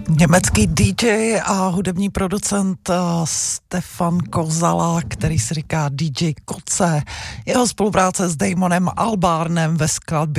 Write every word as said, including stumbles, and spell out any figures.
Německý dý džej a hudební producent Stefan Kozala, který si říká dý džej Koce. Jeho spolupráce s Damonem Albarnem ve skladbě